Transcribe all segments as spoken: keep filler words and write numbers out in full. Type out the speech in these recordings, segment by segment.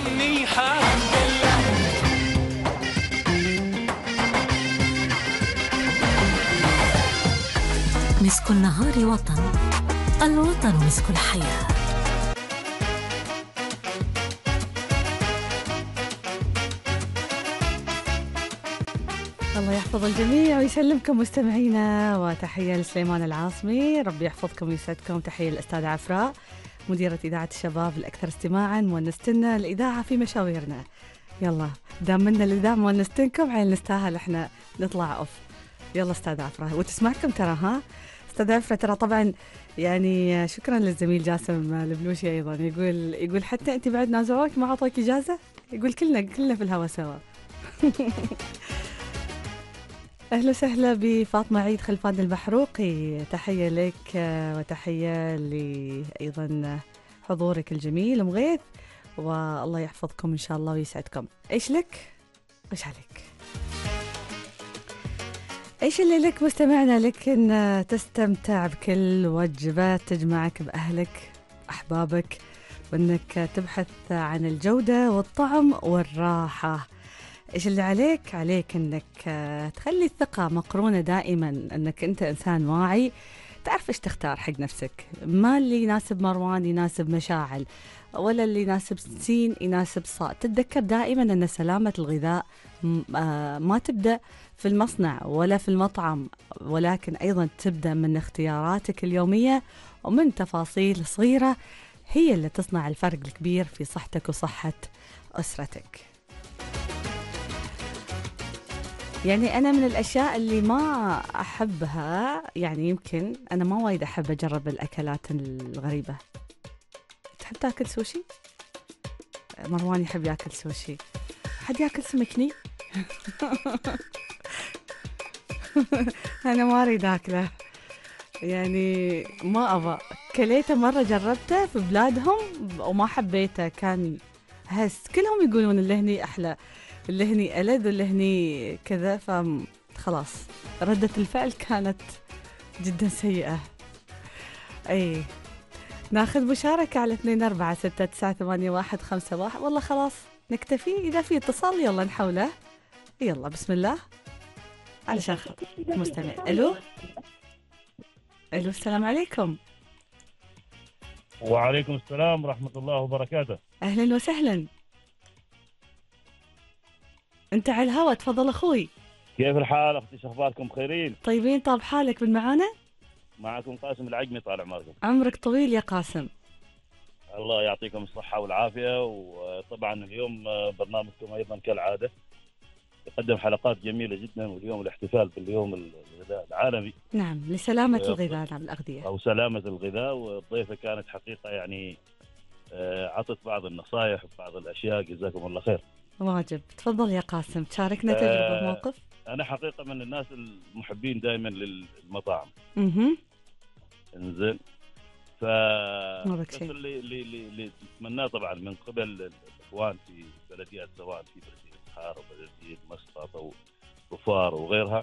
منيحة. مسك النهار وطن، الوطن مسك الحياة. الله يحفظ الجميع ويسلمكم مستمعينا، وتحية لسليمان العاصمي، ربي يحفظكم ويسعدكم. تحية للأستاذة عفراء مديرة إذاعة الشباب الأكثر استماعا، مونستنا الإذاعة في مشاويرنا. يلا دام منا الإذاعة مونستنكم، عين نستاهل احنا نطلع أوف. يلا أستاذة عفراء وتسمعكم ترى. ها أستاذة عفراء ترى طبعا يعني شكرا للزميل جاسم البلوشي أيضا، يقول يقول حتى أنت بعد نازعوك ما عطوك إجازة، يقول كلنا كلنا في الهوا سوا. أهلا وسهلا بفاطمة عيد خلفان المحروقي، تحية لك وتحية لي أيضا حضورك الجميل مغيث، والله يحفظكم إن شاء الله ويسعدكم. إيش لك؟ إيش عليك؟ إيش اللي لك مستمعنا؟ لك أن تستمتع بكل وجبات تجمعك بأهلك أحبابك، وأنك تبحث عن الجودة والطعم والراحة. إيش اللي عليك؟ عليك أنك تخلي الثقة مقرونة دائما، أنك أنت إنسان واعي تعرف إيش تختار حق نفسك، ما اللي يناسب مروان يناسب مشاعل، ولا اللي يناسب سين يناسب صاد. تتذكر دائما أن سلامة الغذاء ما تبدأ في المصنع ولا في المطعم، ولكن أيضا تبدأ من اختياراتك اليومية ومن تفاصيل صغيرة هي اللي تصنع الفرق الكبير في صحتك وصحة أسرتك. يعني أنا من الأشياء اللي ما أحبها، يعني يمكن أنا ما وايد أحب أجرب الأكلات الغريبة. تحب تاكل سوشي؟ مروان يحب ياكل سوشي. حد ياكل سمكني؟ أنا ما أريد أكله، يعني ما أبغى. كليته مرة جربته في بلادهم وما حبيته، كان هس كلهم يقولون اللي هني أحلى، اللي هني ألذ، واللي هني كذا، فخلاص ردة الفعل كانت جدا سيئة. أي ناخذ مشاركة على اثنين أربعة ستة تسعة ثمانية واحد خمسة واحد. والله خلاص نكتفي، إذا في اتصال يلا نحوله. يلا بسم الله علشان خاطر مستمع. ألو ألو السلام عليكم. وعليكم السلام ورحمة الله وبركاته. أهلا وسهلا، أنت على الهوا، تفضل أخوي. كيف الحال أختي؟ شخباركم خيرين؟ طيبين، طاب حالك بالمعانة؟ معكم قاسم العجمي، طال عمركم. عمرك طويل يا قاسم. الله يعطيكم الصحة والعافية. وطبعا اليوم برنامجكم أيضا كالعادة يقدم حلقات جميلة جدا، واليوم الاحتفال باليوم الغذاء العالمي. نعم، لسلامة الغذاء، نعم الأغذية أو سلامة الغذاء. والضيفة كانت حقيقة يعني عطت بعض النصائح وبعض الأشياء، جزاكم الله خير. واجب. تفضل يا قاسم، تشاركنا تجربة موقف. أنا حقيقة من الناس المحبين دائما للمطاعم. اها انزين. ف بس اللي اللي اللي نتمناه طبعا من قبل الاخوان في بلديات، سواء في بلديه حار وبلديه مسقط او ظفار وغيرها،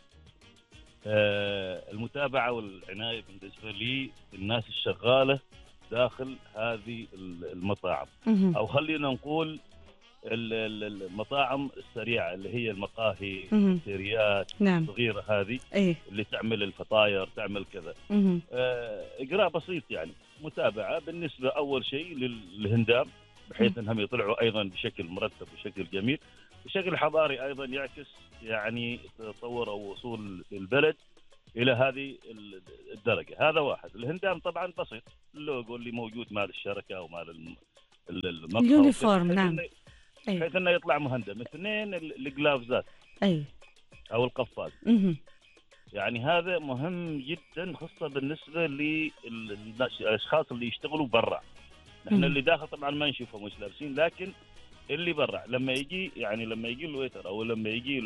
المتابعه والعنايه بالنسبه لي الناس الشغاله داخل هذه المطاعم، او خلينا نقول المطاعم السريعه اللي هي المقاهي السيريات نعم. الصغيره هذه أيه؟ اللي تعمل الفطاير تعمل كذا. آه اجراء بسيط يعني، متابعه بالنسبه اول شيء للهندام، بحيث انهم يطلعوا ايضا بشكل مرتب وشكل جميل، بشكل حضاري ايضا يعكس يعني تطور او وصول البلد الى هذه الدرجه. هذا واحد. الهندام طبعا بسيط، اللوجو اللي موجود مال الشركه ومال المقهى، اليونيفورم. نعم، بحيث انه يطلع مهندم. اثنين، الجلافزات اي او القفاز. مه. يعني هذا مهم جدا، خاصه بالنسبه للاشخاص اللي يشتغلوا برا. نحن اللي داخل طبعا ما نشوفهم مش لابسين، لكن اللي برا لما يجي يعني لما يجي الويتر او لما يجي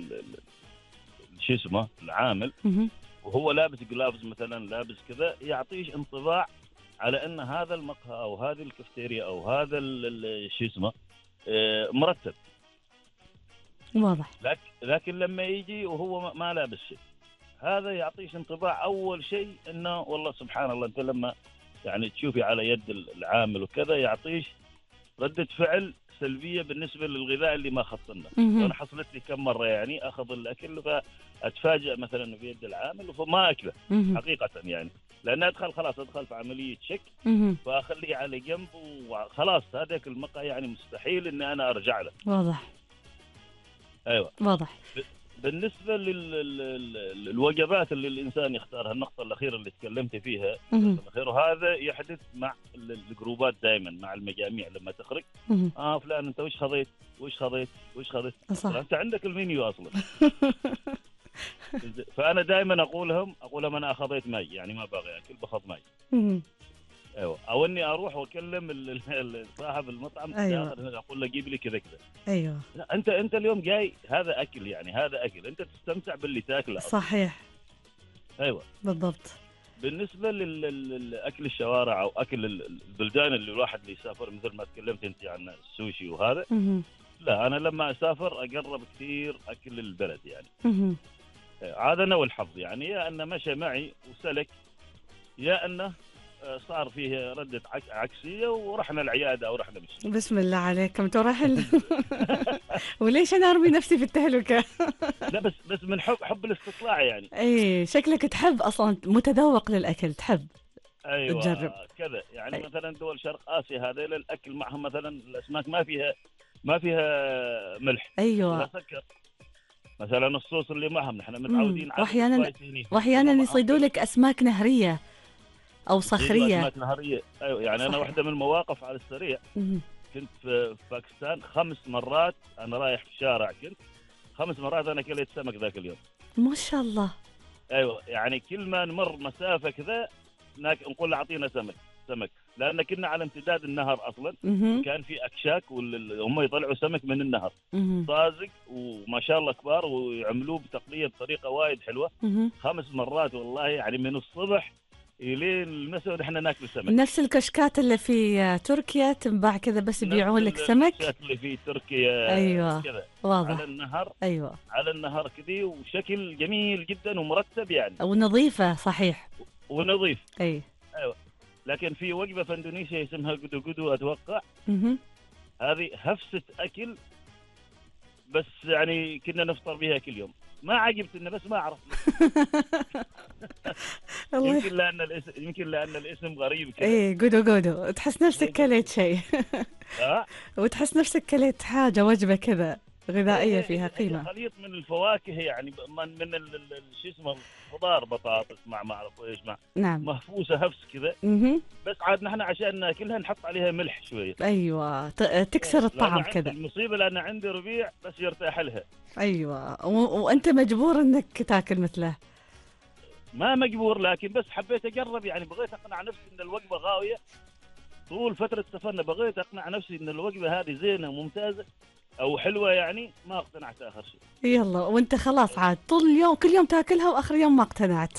شو اسمه العامل مه. وهو لابس جلافز مثلا، لابس كذا، يعطيش انطباع على ان هذا المقهى او هذه الكافتيريا او هذا شو اسمه مرتب واضح. لكن لكن لما يجي وهو ما لابس شيء، هذا يعطيش انطباع اول شيء انه والله سبحان الله، انت لما يعني تشوفي على يد العامل وكذا يعطيش ردة فعل سلبية بالنسبة للغذاء اللي ما أخذتنه. مهم. أنا حصلت لي كم مرة يعني أخذ الأكل فأتفاجأ مثلا في يد العامل فما أكله مهم. حقيقة يعني، لأن أدخل خلاص أدخل في عملية شك مهم. فأخليه على جنب وخلاص هذاك المقا يعني مستحيل إن أنا أرجع له. واضح أيوة. واضح. بالنسبة للوجبات اللي الإنسان يختارها، النقطة الأخيرة اللي تكلمت فيها مهم. الأخير، وهذا يحدث مع الجروبات دائما مع المجاميع لما تخرج. مهم. آه فلان أنت وش خذيت وش خذيت وش خذيت، صح. أنت عندك المنيو أصلا. فأنا دائما أقولهم أقولهم أنا أخذت ماي يعني ما باغي أكل باخذ ماي. مهم. ايوه، او اني اروح واكلم ال- ال- صاحب المطعم أيوة. داخل اقول له جيب لي كذا كذا. ايوه لا انت انت اليوم جاي هذا اكل يعني هذا اكل انت تستمتع باللي تاكله أصلاً. صحيح ايوه. بالضبط. بالنسبه للاكل الشوارع او اكل ال- البلدان اللي الواحد اللي يسافر مثل ما تكلمت انت عن السوشي وهذا، مهم. لا انا لما اسافر اقرب كثير اكل البلد يعني. مهم. هذا انا والحظ يعني، يا انه مشى معي وسلك يا انه آه، صار فيه ردة عك- عكسية ورحنا العيادة أو رحنا مش. بسم الله عليك انت رايح ال... وليش انا ارمي نفسي في التهلكه؟ لا بس بس من حب حب الاستطلاع يعني. اي شكلك تحب اصلا، متذوق للاكل تحب. ايوه تجرب. كذا يعني. أي. مثلا دول شرق اسيا هذا الاكل معهم مثلا الاسماك ما فيها ما فيها ملح ولا ايوه. سكر. مثلا الصوص اللي معهم نحن متعودين على واحيانا السبايسي هني. واحيانا هم يصيدوا معهم لك اسماك نهريه او صخريه. اسماك نهريه. ايوه يعني صحيح. انا واحده من المواقف على السريع مهم. كنت في في باكستان خمس مرات انا رايح في الشارع كنت خمس مرات انا كليت سمك ذاك اليوم. ما شاء الله. ايوه يعني كل ما نمر مسافه كذا ناك- نقول اعطينا سمك سمك، لان كنا على امتداد النهر اصلا. مهم. كان في اكشاك وهم يطلعوا سمك من النهر مهم. طازج وما شاء الله كبار ويعملوه بتقليه بطريقه وايد حلوه. مهم. خمس مرات والله يعني من الصبح الين المساء ونحن ناكل سمك. نفس الكشكات اللي في آه، تركيا تنباع كذا بس يبيعون لك نفس سمك. الشكل اللي في تركيا أيوة. كذا واضح. على النهر ايوه على النهر كذي وشكل جميل جدا ومرتب يعني ونظيفه صحيح. ونظيف. اي. لكن في وجبه في اندونيسيا اسمها قدو قدو اتوقع، مهم. هذه هفسه اكل بس يعني كنا نفطر بها كل يوم. ما عجبتنا بس ما اعرف. الله. يمكن لان الاسم يمكن لان الاسم غريب كذا. اي قودو قودو تحس نفسك كليت شيء. آه. وتحس نفسك كليت حاجه وجبه كذا غذائيه فيها هي قيمه. خليط من الفواكه يعني ب- من من ال- ال- ال- شو اسمه خضار بطاطس مع ما اعرف ايش مع نعم. مهفوسه هفس كذا. مهم. بس عاد نحن عشان ناكلها نحط عليها ملح شويه. ايوه ت- تكسر لأن الطعم عندي- كذا. المصيبه لان عندي ربيع بس يرتاح لها. ايوه و... وانت مجبور انك تاكل مثله. ما مجبور لكن بس حبيت اجرب يعني بغيت اقنع نفسي ان الوجبه غاويه. طول فتره سفرنا بغيت اقنع نفسي ان الوجبه هذه زينه وممتازه او حلوه يعني. ما اقتنعت اخر شيء. يلا وانت خلاص عاد طول اليوم كل يوم تاكلها واخر يوم ما اقتنعت.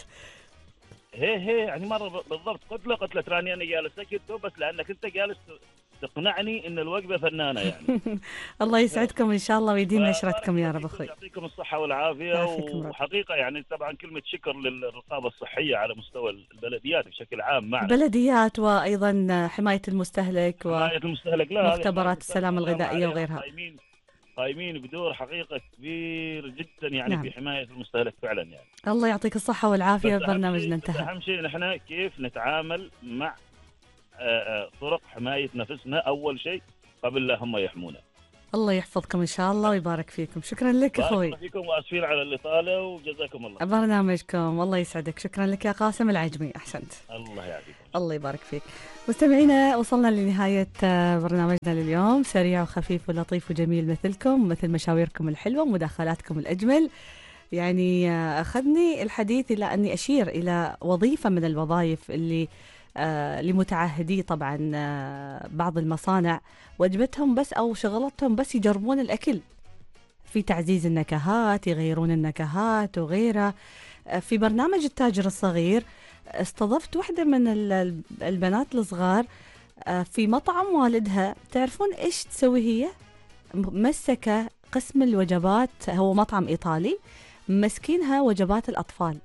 هي هي يعني مره ب- بالضبط قلت له قلت له تراني انا جالس سكت بس لانك انت جالس تقنعني ان الوجبه فنانه يعني. الله يسعدكم ان شاء الله ويديم بارك عشرتكم يا رب فيكم، اخوي. يعطيكم الصحه والعافيه. يعافيكم رب. وحقيقه يعني طبعا كلمه شكر للرقابه الصحيه على مستوى البلديات بشكل عام معنا. بلديات وايضا حمايه المستهلك حماية المستهلك لا هذه ومختبرات حماية السلامه المستهلك الغذائيه عليها وغيرها. قايمين قايمين بدور حقيقه كبير جدا يعني نعم. في حمايه المستهلك فعلا يعني. الله يعطيك الصحه والعافيه. بس أهم برنامجنا شيء- بس انتهى. اهم شيء نحن كيف نتعامل مع آه، آه، طرق حمايه نفسنا اول شيء قبل لا هم يحمونا. الله يحفظكم ان شاء الله ويبارك فيكم. شكرا لك بارك اخوي. الله فيكم واسفين على الاطاله وجزاكم الله. برنامجكم الله يسعدك. شكرا لك يا قاسم العجمي. احسنت. الله يعافيكم. الله يبارك فيك. مستمعينا وصلنا لنهاية آه، برنامجنا لليوم، سريع وخفيف ولطيف وجميل مثلكم، مثل مشاويركم الحلوة ومداخلاتكم الأجمل. يعني آه، أخذني الحديث إلى أني أشير إلى وظيفة من الوظائف اللي آه، لمتعهدي طبعا آه، بعض المصانع وجبتهم بس أو شغلتهم بس يجربون الأكل في تعزيز النكهات، يغيرون النكهات وغيرها. آه، في برنامج التاجر الصغير استضفت واحدة من ال- البنات الصغار آه، في مطعم والدها. تعرفون إيش تسوي هي؟ م- مسكة قسم الوجبات، هو مطعم إيطالي، مسكينها وجبات الأطفال.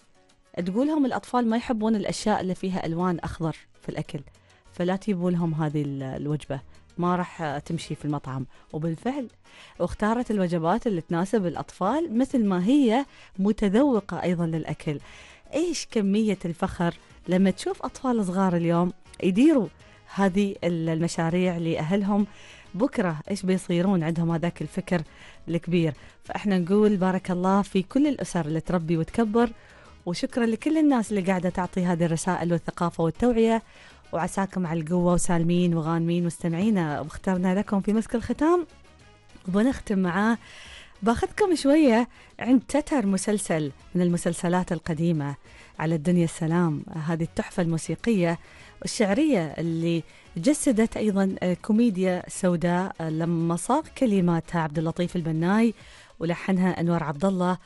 تقولهم الأطفال ما يحبون الأشياء اللي فيها ألوان أخضر في الأكل، فلا تجيبوا لهم هذه ال- الوجبة، ما راح تمشي في المطعم. وبالفعل واختارت الوجبات اللي تناسب الأطفال مثل ما هي متذوقة أيضا للأكل. إيش كمية الفخر لما تشوف أطفال صغار اليوم يديروا هذه المشاريع لأهلهم، بكرة إيش بيصيرون عندهم هذاك الفكر الكبير. فإحنا نقول بارك الله في كل الأسر اللي تربي وتكبر، وشكرا لكل الناس اللي قاعدة تعطي هذه الرسائل والثقافة والتوعية، وعساكم على القوة وسالمين وغانمين مستمعينا. واخترنا لكم في مسك الختام وبنختم معاه باخذكم شوية عند تتر، مسلسل من المسلسلات القديمة على الدنيا السلام. هذه التحفة الموسيقية والشعرية اللي جسدت أيضا كوميديا سوداء لما صاغ كلماتها عبد اللطيف البناي ولحنها أنور عبد الله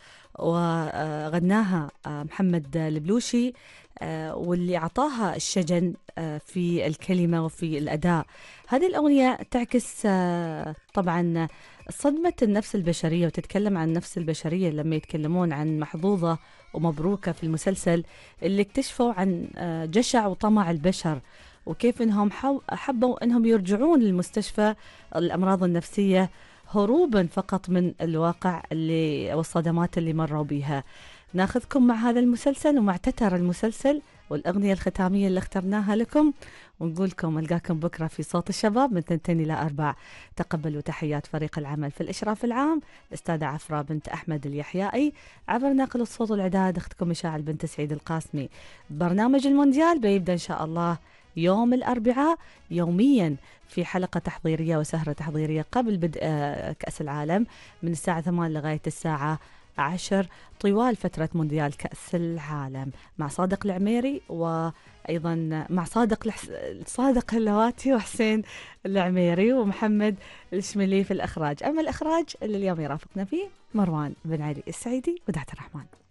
وغناها محمد البلوشي، واللي أعطاها الشجن في الكلمة وفي الأداء. هذه الأغنية تعكس طبعا صدمة النفس البشرية، وتتكلم عن النفس البشرية لما يتكلمون عن محظوظة ومبروكة في المسلسل اللي اكتشفوا عن جشع وطمع البشر، وكيف انهم حبوا انهم يرجعون للمستشفى الأمراض النفسية هروبا فقط من الواقع اللي والصدمات اللي مروا بها. ناخذكم مع هذا المسلسل ومع تتر المسلسل والأغنية الختامية اللي اخترناها لكم، ونقولكم ألقاكم بكرة في صوت الشباب من ثنتين إلى أربع. تقبلوا تحيات فريق العمل في الإشراف العام الأستاذة عفرة بنت أحمد اليحيائي، عبر ناقل الصوت والإعداد أختكم مشاعل بنت سعيد القاسمي. برنامج المونديال بيبدأ إن شاء الله يوم الأربعاء يوميا في حلقة تحضيرية وسهرة تحضيرية قبل بدء كأس العالم من الساعة ثمان لغاية الساعة عشر طوال فترة مونديال كأس العالم، مع صادق العميري وأيضا مع صادق الحس... صادق اللواتي وحسين العميري ومحمد الشملي في الإخراج. أما الإخراج اللي اليوم يرافقنا فيه مروان بن علي السعيدي ودعت الرحمن.